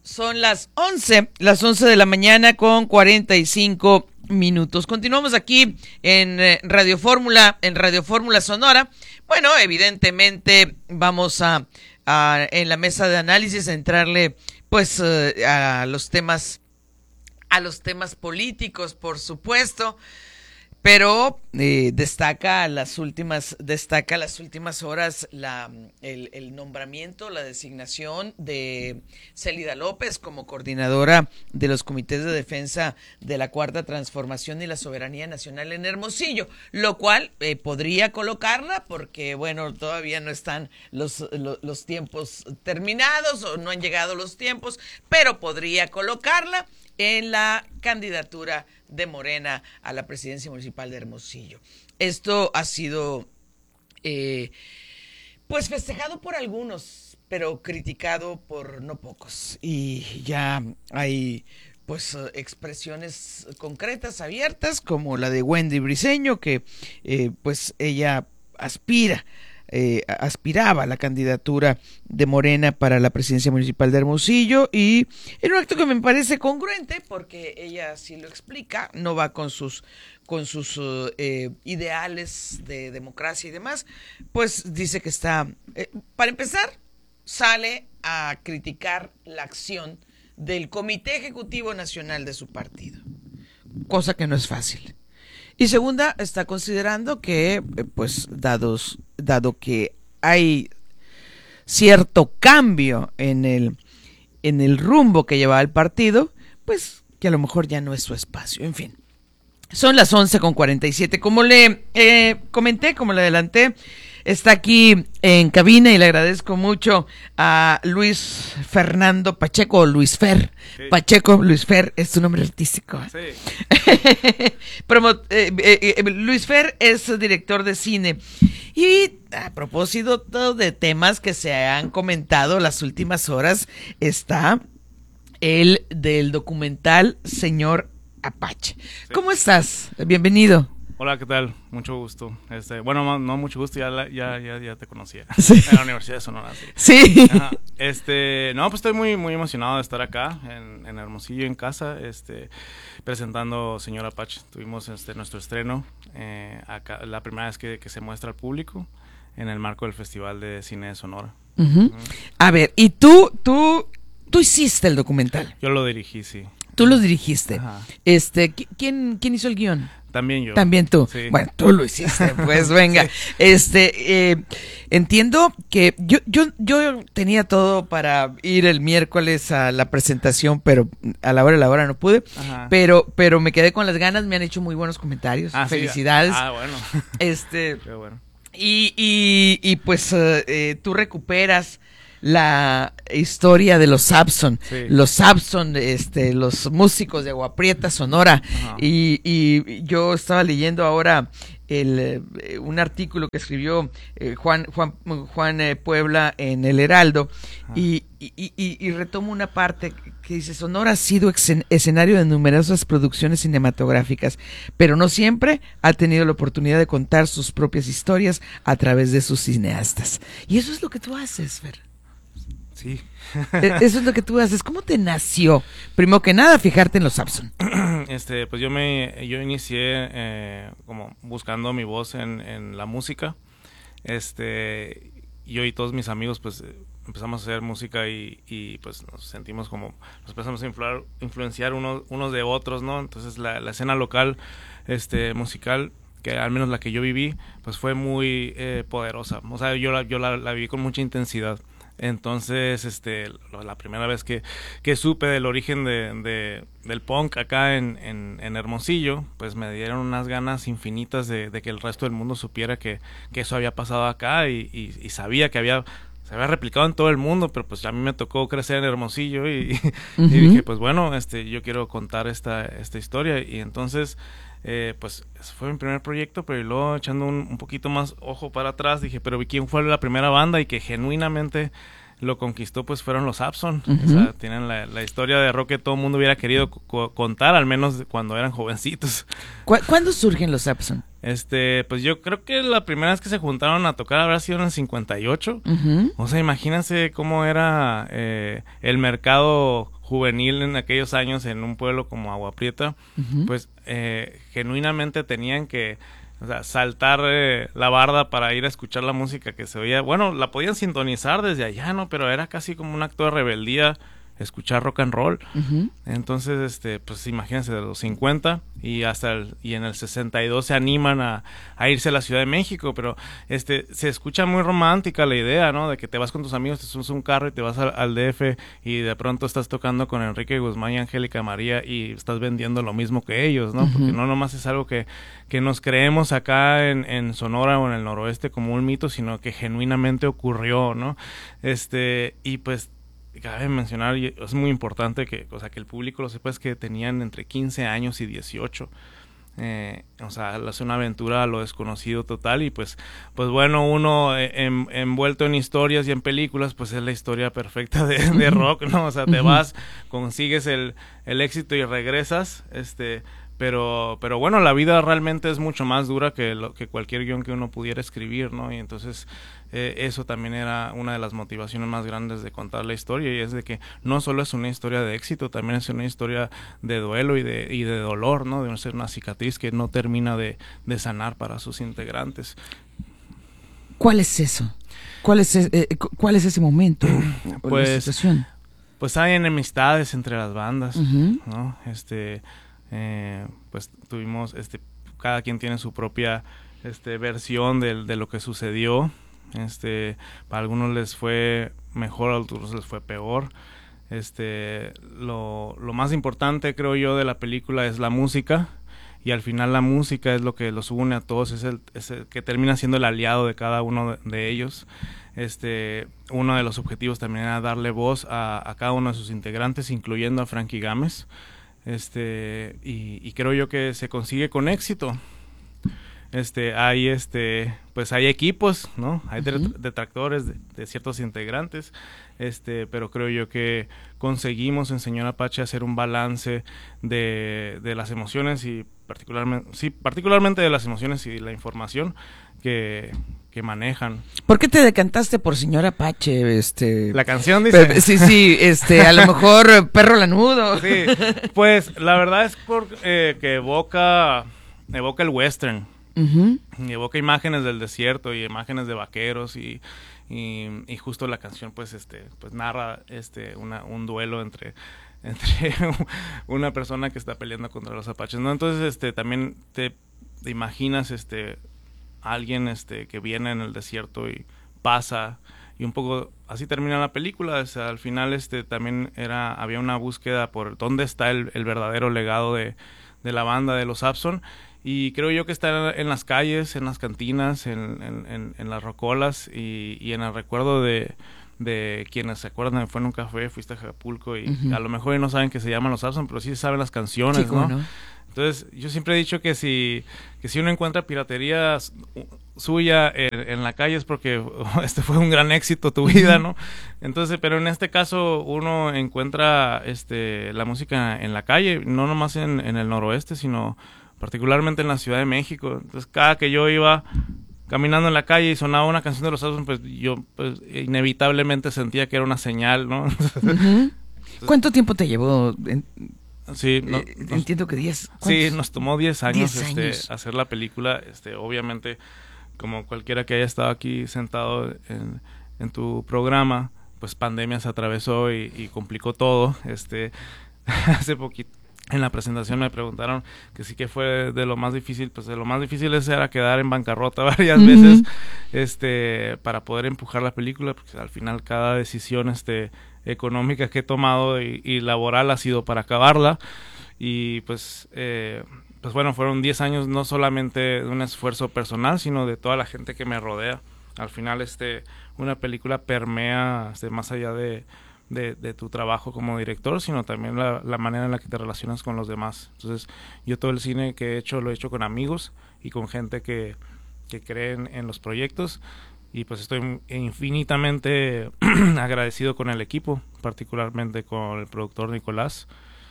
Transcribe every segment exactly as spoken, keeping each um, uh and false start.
Son las once, las once de la mañana con cuarenta y cinco minutos. Continuamos aquí en eh, Radio Fórmula, en Radio Fórmula Sonora. Bueno, evidentemente vamos a, a en la mesa de análisis a entrarle pues eh, a los temas, a los temas políticos, por supuesto. Pero eh, destaca las últimas, destaca las últimas horas la, el, el nombramiento, la designación de Célida López como coordinadora de los comités de defensa de la Cuarta Transformación y la Soberanía Nacional en Hermosillo, lo cual eh, podría colocarla porque, bueno, todavía no están los, los, los tiempos terminados o no han llegado los tiempos, pero podría colocarla en la candidatura de Morena a la presidencia municipal de Hermosillo. Esto ha sido eh, pues festejado por algunos, pero criticado por no pocos. Y ya hay pues expresiones concretas, abiertas, como la de Wendy Briceño, que eh, pues ella aspira Eh, aspiraba a la candidatura de Morena para la presidencia municipal de Hermosillo, y en un acto que me parece congruente porque ella sí lo explica, no va con sus con sus uh, eh, ideales de democracia y demás, pues dice que está, eh, para empezar, sale a criticar la acción del Comité Ejecutivo Nacional de su partido, cosa que no es fácil. Y segunda, está considerando que, pues, dados, dado que hay cierto cambio en el, en el rumbo que lleva el partido, pues, que a lo mejor ya no es su espacio. En fin, son las once con cuarenta y siete. Como le eh, comenté, como le adelanté, está aquí en cabina y le agradezco mucho a Luis Fernando Pacheco, o Luis Fer. Sí. Pacheco, Luis Fer, es tu nombre artístico. Sí. Promo, eh, eh, eh, Luis Fer es director de cine. Y a propósito de temas que se han comentado las últimas horas, está el del documental Señor Apache. Sí. ¿Cómo estás? Bienvenido. Hola, ¿qué tal? Mucho gusto. Este, bueno, no mucho gusto, ya la, ya, ya, ya te conocía. Sí. En la Universidad de Sonora. Sí. Sí. Ajá. Este, no, pues estoy muy, muy emocionado de estar acá en, en Hermosillo, en casa, este, presentando Señor Apache. Tuvimos este nuestro estreno eh, acá, la primera vez que, que se muestra al público en el marco del Festival de Cine de Sonora. Uh-huh. Uh-huh. A ver, y tú, tú, tú hiciste el documental. Yo lo dirigí, sí. Tú lo dirigiste. Ajá. Este, ¿quién, quién hizo el guión? También yo. También tú. Sí. Bueno, tú lo hiciste, pues venga. Sí. Este, eh, entiendo que yo, yo, yo tenía todo para ir el miércoles a la presentación, pero a la hora de la hora no pude. Ajá. Pero, pero me quedé con las ganas, me han hecho muy buenos comentarios. Ah, felicidades. Sí. Ah, bueno. Este. Qué bueno. Y, y, y pues uh, eh, tú recuperas la historia de los Sampson, sí. los Sampson, este, los músicos de Agua Prieta, Sonora, y, y yo estaba leyendo ahora el, eh, un artículo que escribió eh, Juan Juan Juan eh, Puebla en El Heraldo, y, y, y, y retomo una parte que dice: Sonora ha sido escenario de numerosas producciones cinematográficas, pero no siempre ha tenido la oportunidad de contar sus propias historias a través de sus cineastas. Y eso es lo que tú haces, Fer. Sí. Eso es lo que tú haces. ¿Cómo te nació? Primero que nada, fijarte en los Sampson. Este, pues yo me, yo inicié eh, como buscando mi voz en, en la música. Este, yo y todos mis amigos, pues empezamos a hacer música y, y pues nos sentimos como, nos empezamos a influar, influenciar unos, unos de otros, ¿no? Entonces la, la escena local, este, musical, que al menos la que yo viví, pues fue muy eh, poderosa. O sea, yo la, yo la, la viví con mucha intensidad. Entonces, este, la primera vez que, que supe del origen de, de, del punk acá en, en, en Hermosillo, pues me dieron unas ganas infinitas de, de que el resto del mundo supiera que, que eso había pasado acá, y, y, y sabía que había, se había replicado en todo el mundo, pero pues a mí me tocó crecer en Hermosillo y, uh-huh. y dije, pues bueno, este, yo quiero contar esta, esta historia. Y entonces, eh, pues fue mi primer proyecto, pero luego echando un, un poquito más ojo para atrás, dije, pero ¿quién fue la primera banda? Y que genuinamente lo conquistó, pues fueron los Sampson. Uh-huh. O sea, tienen la, la historia de rock que todo el mundo hubiera querido co- contar, al menos cuando eran jovencitos. ¿Cu- ¿Cuándo surgen los Sampson? Este, pues yo creo que la primera vez que se juntaron a tocar habrá sido en el cincuenta y ocho. Uh-huh. O sea, imagínense cómo era eh, el mercado juvenil en aquellos años en un pueblo como Agua Prieta, uh-huh. pues eh, genuinamente tenían que, o sea, saltar eh, la barda para ir a escuchar la música que se oía. Bueno, la podían sintonizar desde allá, ¿no? Pero era casi como un acto de rebeldía escuchar rock and roll. Uh-huh. Entonces, este, pues imagínense, de los cincuenta y hasta el, y en el sesenta y dos se animan a, a irse a la Ciudad de México, pero este, se escucha muy romántica la idea, ¿no? De que te vas con tus amigos, te subes un carro y te vas al, al D F y de pronto estás tocando con Enrique Guzmán y Angélica María y estás vendiendo lo mismo que ellos, ¿no? Uh-huh. Porque no nomás es algo que, que nos creemos acá en, en Sonora o en el noroeste como un mito, sino que genuinamente ocurrió, ¿no? Este, y pues cabe mencionar, y es muy importante que, o sea, que el público lo sepa, es que tenían entre quince años y dieciocho. Eh, o sea, hace una aventura a lo desconocido total y pues, pues bueno, uno en, envuelto en historias y en películas, pues es la historia perfecta de, de rock, ¿no? O sea, te vas, consigues el, el éxito y regresas, este... Pero, pero bueno, la vida realmente es mucho más dura que lo que cualquier guión que uno pudiera escribir, ¿no? Y entonces eh, eso también era una de las motivaciones más grandes de contar la historia, y es de que no solo es una historia de éxito, también es una historia de duelo y de, y de dolor, ¿no? De ser una cicatriz que no termina de, de sanar para sus integrantes. ¿Cuál es eso? ¿Cuál es, eh, cuál es ese momento? Pues, la situación? Pues hay enemistades entre las bandas, uh-huh. ¿no? Este... Eh, pues tuvimos, este, cada quien tiene su propia este, versión de, de lo que sucedió. Este, para algunos les fue mejor, a otros les fue peor. Este, lo, lo más importante, creo yo, de la película es la música, y al final la música es lo que los une a todos, es el, es el que termina siendo el aliado de cada uno de, de ellos. Este, uno de los objetivos también era darle voz a, a cada uno de sus integrantes, incluyendo a Frankie Gámez. Este, y, y creo yo que se consigue con éxito. Este, hay este, pues hay equipos, ¿no? Hay uh-huh. detractores de, de ciertos integrantes, este, pero creo yo que conseguimos en Señor Apache hacer un balance de, de las emociones y particularmente, sí, particularmente de las emociones y la información que, que manejan. ¿Por qué te decantaste por Señor Apache? Este, la canción dice. Pero, sí, sí, este, a lo mejor Perro Lanudo. Sí, pues la verdad es por, eh, que evoca, evoca el western. Uh-huh. Y evoca imágenes del desierto y imágenes de vaqueros y, y, y justo la canción pues este pues narra este una un duelo entre entre una persona que está peleando contra los apaches, ¿no? Entonces este también te, te imaginas este alguien este que viene en el desierto y pasa, y un poco así termina la película. O sea, al final este también era había una búsqueda por dónde está el, el verdadero legado de, de la banda de los Abson. Y creo yo que está en las calles, en las cantinas, en, en, en, en las rocolas y, y en el recuerdo de, de quienes se acuerdan de Fue en un café, fuiste a Acapulco y uh-huh. a lo mejor no saben que se llaman los Abson, pero sí saben las canciones, sí, ¿no? ¿no? Entonces yo siempre he dicho que si, que si uno encuentra piratería suya en, en la calle es porque oh, este fue un gran éxito tu vida, ¿no? Entonces, pero en este caso uno encuentra este la música en la calle, no nomás en, en el noroeste, sino particularmente en la Ciudad de México. Entonces cada que yo iba caminando en la calle y sonaba una canción de los Abson, pues yo pues, inevitablemente sentía que era una señal, ¿no? Uh-huh. Entonces, ¿cuánto tiempo te llevó? En, sí, no, eh, nos, entiendo que diez. Sí, nos tomó diez años, diez este, años hacer la película. Este, obviamente, como cualquiera que haya estado aquí sentado en, en tu programa, pues pandemia se atravesó y, y complicó todo. Este, hace poquito en la presentación me preguntaron que sí que fue de lo más difícil. Pues de lo más difícil era quedar en bancarrota varias uh-huh. veces este para poder empujar la película, porque al final cada decisión este económica que he tomado y, y laboral ha sido para acabarla. Y pues eh, pues bueno, fueron diez años no solamente de un esfuerzo personal, sino de toda la gente que me rodea. Al final este una película permea este, más allá de De, de tu trabajo como director, sino también la, la manera en la que te relacionas con los demás. Entonces, yo todo el cine que he hecho lo he hecho con amigos y con gente que, que cree en, en los proyectos, y pues estoy infinitamente agradecido con el equipo, particularmente con el productor Nicolás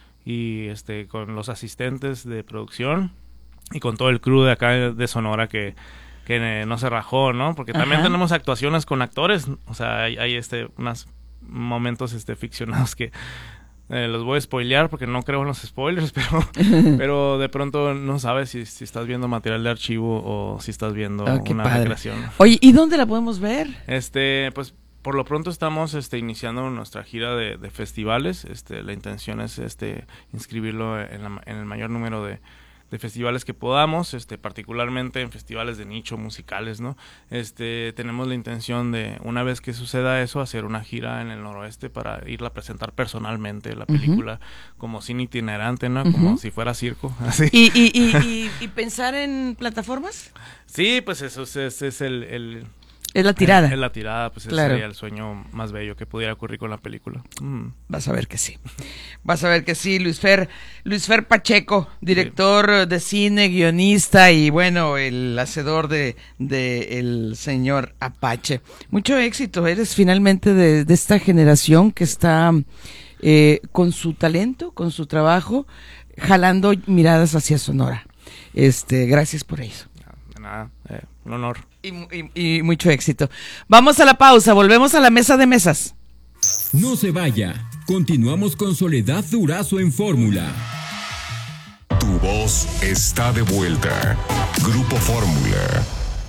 y este con los asistentes de producción y con todo el crew de acá de Sonora que que no se rajó, ¿no? Porque también Ajá. tenemos actuaciones con actores, o sea, hay, hay este unas momentos este ficcionados que Eh, los voy a spoilear porque no creo en los spoilers, pero, pero de pronto no sabes si, si estás viendo material de archivo o si estás viendo oh, una padre. recreación. Oye, ¿y dónde la podemos ver? Este, pues por lo pronto estamos este, iniciando nuestra gira de, de festivales. Este, la intención es este, inscribirlo en, la, en el mayor número de, de festivales que podamos, este, particularmente en festivales de nicho musicales, ¿no? Este, tenemos la intención de, una vez que suceda eso, hacer una gira en el noroeste para irla a presentar personalmente la película, uh-huh. como cine itinerante, ¿no? Uh-huh. Como si fuera circo. Así. ¿Y, y, y, y, y pensar en plataformas? Sí, pues eso es, es, es el... el Es la tirada. Es la tirada, pues claro. ese sería el sueño más bello que pudiera ocurrir con la película. Mm. Vas a ver que sí. Vas a ver que sí, Luis Fer, Luis Fer Pacheco, director sí. de cine, guionista y bueno, el hacedor de, de El Señor Apache. Mucho éxito, eres finalmente de, de esta generación que está eh, con su talento, con su trabajo, jalando miradas hacia Sonora. Este, gracias por eso. De nada, eh, un honor. Y, y, y mucho éxito. Vamos a la pausa, volvemos a la mesa de mesas. No se vaya, continuamos con Soledad Durazo en Fórmula. Tu voz está de vuelta. Grupo Fórmula.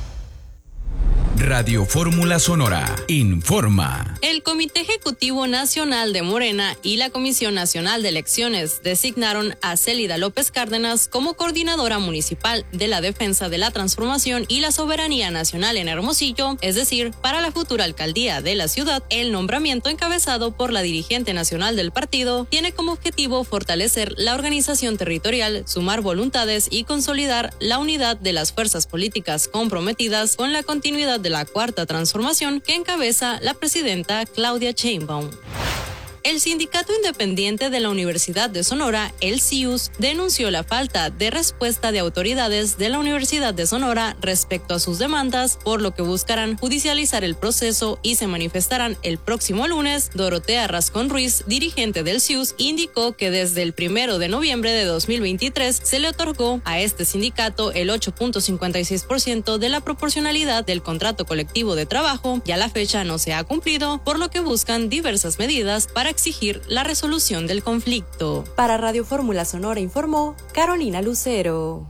Radio Fórmula Sonora informa. El Comité Ejecutivo Nacional de Morena y la Comisión Nacional de Elecciones designaron a Célida López Cárdenas como coordinadora municipal de la defensa de la transformación y la soberanía nacional en Hermosillo, es decir, para la futura alcaldía de la ciudad. El nombramiento, encabezado por la dirigente nacional del partido, tiene como objetivo fortalecer la organización territorial, sumar voluntades y consolidar la unidad de las fuerzas políticas comprometidas con la continuidad de la Cuarta Transformación que encabeza la presidenta Claudia Sheinbaum. El Sindicato Independiente de la Universidad de Sonora, el C I U S, denunció la falta de respuesta de autoridades de la Universidad de Sonora respecto a sus demandas, por lo que buscarán judicializar el proceso y se manifestarán el próximo lunes. Dorotea Rascón Ruiz, dirigente del C I U S, indicó que desde el primero de noviembre de dos mil veintitrés se le otorgó a este sindicato el ocho punto cincuenta y seis por ciento de la proporcionalidad del contrato colectivo de trabajo y a la fecha no se ha cumplido, por lo que buscan diversas medidas para exigir la resolución del conflicto. Para Radio Fórmula Sonora informó Carolina Lucero.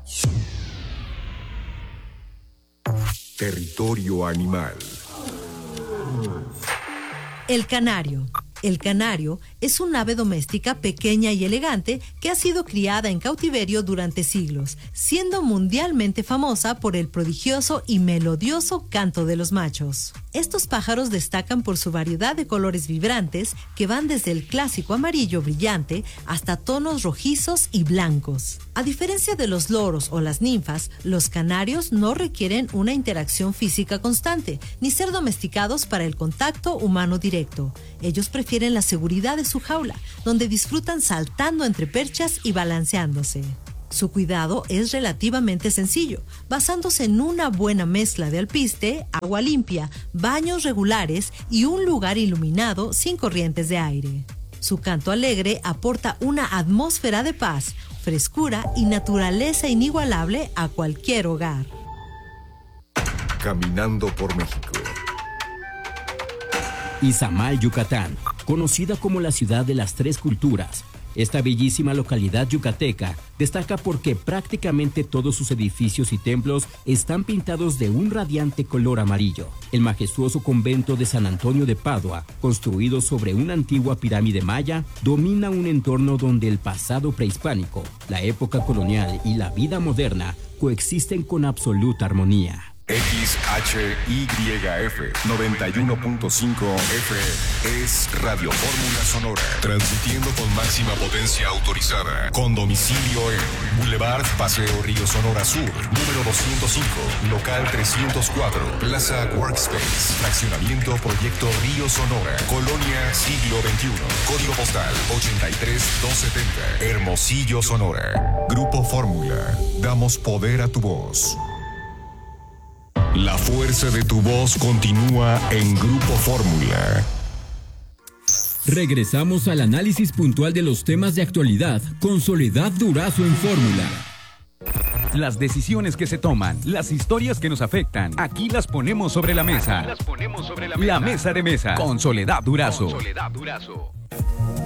Territorio animal. El canario. El canario es un ave doméstica pequeña y elegante que ha sido criada en cautiverio durante siglos, siendo mundialmente famosa por el prodigioso y melodioso canto de los machos. Estos pájaros destacan por su variedad de colores vibrantes que van desde el clásico amarillo brillante hasta tonos rojizos y blancos. A diferencia de los loros o las ninfas, los canarios no requieren una interacción física constante, ni ser domesticados para el contacto humano directo. Ellos prefieren la seguridad de su jaula, donde disfrutan saltando entre perchas y balanceándose. Su cuidado es relativamente sencillo, basándose en una buena mezcla de alpiste, agua limpia, baños regulares y un lugar iluminado sin corrientes de aire. Su canto alegre aporta una atmósfera de paz, frescura y naturaleza inigualable a cualquier hogar. Caminando por México. Izamal, Yucatán, conocida como la ciudad de las tres culturas. Esta bellísima localidad yucateca destaca porque prácticamente todos sus edificios y templos están pintados de un radiante color amarillo. El majestuoso convento de San Antonio de Padua, construido sobre una antigua pirámide maya, domina un entorno donde el pasado prehispánico, la época colonial y la vida moderna coexisten con absoluta armonía. X H Y F noventa y uno punto cinco F M es Radio Fórmula Sonora, transmitiendo con máxima potencia autorizada, con domicilio en Boulevard Paseo Río Sonora Sur, número doscientos cinco, local trescientos cuatro, Plaza Workspace, fraccionamiento Proyecto Río Sonora, Colonia Siglo veintiuno, código postal ochenta y tres doscientos setenta, Hermosillo, Sonora. Grupo Fórmula, damos poder a tu voz. La fuerza de tu voz continúa en Grupo Fórmula. Regresamos al análisis puntual de los temas de actualidad con Soledad Durazo en Fórmula. Las decisiones que se toman, las historias que nos afectan, aquí las ponemos sobre la mesa. Aquí las ponemos sobre la mesa. La mesa de mesa con Soledad Durazo. Con Soledad Durazo.